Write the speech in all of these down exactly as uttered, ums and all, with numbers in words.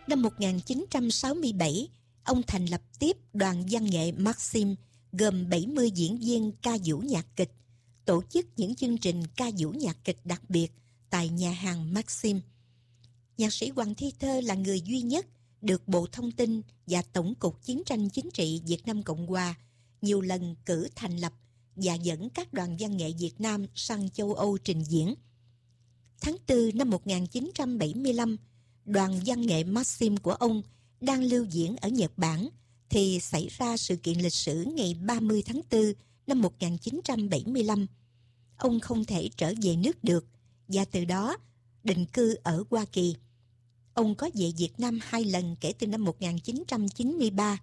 Năm một nghìn chín trăm sáu mươi bảy, ông thành lập tiếp đoàn văn nghệ Maxim gồm bảy mươi diễn viên ca vũ nhạc kịch, tổ chức những chương trình ca vũ nhạc kịch đặc biệt tại nhà hàng Maxim. Nhạc sĩ Hoàng Thi Thơ là người duy nhất được Bộ Thông tin và Tổng cục Chiến tranh Chính trị Việt Nam Cộng Hòa nhiều lần cử thành lập và dẫn các đoàn văn nghệ Việt Nam sang châu Âu trình diễn. Tháng tư năm một nghìn chín trăm bảy mươi lăm, đoàn văn nghệ Maxim của ông đang lưu diễn ở Nhật Bản thì xảy ra sự kiện lịch sử ngày ba mươi tháng tư năm một nghìn chín trăm bảy mươi lăm. Ông không thể trở về nước được và từ đó định cư ở Hoa Kỳ. Ông có về Việt Nam hai lần kể từ năm một nghìn chín trăm chín mươi ba.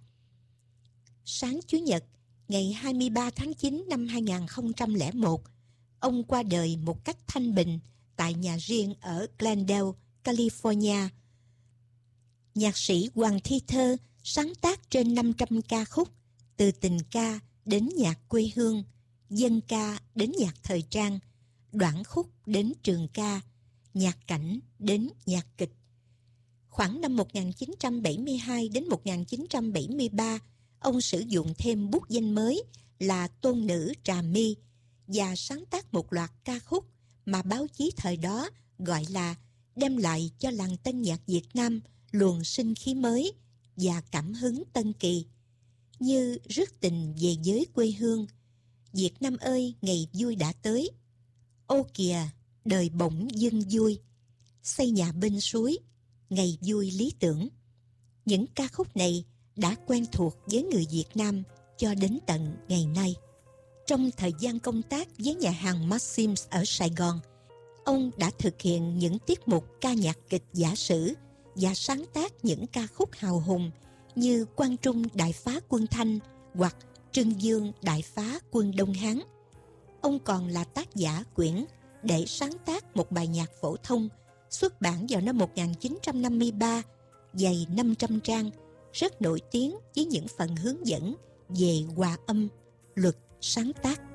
Sáng Chủ nhật, ngày hai mươi ba tháng chín năm hai nghìn không trăm lẻ một, ông qua đời một cách thanh bình tại nhà riêng ở Glendale, California. Nhạc sĩ Hoàng Thi Thơ sáng tác trên năm trăm ca khúc, từ tình ca đến nhạc quê hương, dân ca đến nhạc thời trang, đoạn khúc đến trường ca, nhạc cảnh đến nhạc kịch. Khoảng năm một nghìn chín trăm bảy mươi hai đến một nghìn chín trăm bảy mươi ba, ông sử dụng thêm bút danh mới là Tôn nữ Trà My và sáng tác một loạt ca khúc mà báo chí thời đó gọi là đem lại cho làng tân nhạc Việt Nam luồng sinh khí mới và cảm hứng tân kỳ, như Rước tình về với quê hương, Việt Nam ơi ngày vui đã tới, Ô kìa đời bỗng dưng vui, Xây nhà bên suối, Ngày vui lý tưởng. Những ca khúc này đã quen thuộc với người Việt Nam cho đến tận ngày nay. Trong thời gian công tác với nhà hàng Maxim ở Sài Gòn, ông đã thực hiện những tiết mục ca nhạc kịch giả sử và sáng tác những ca khúc hào hùng như Quang Trung đại phá quân Thanh hoặc Trưng Dương đại phá quân Đông Hán. Ông còn là tác giả quyển Để sáng tác một bài nhạc phổ thông, xuất bản vào năm một nghìn chín trăm năm mươi ba, dày năm trăm trang, rất nổi tiếng với những phần hướng dẫn về hòa âm, luật sáng tác.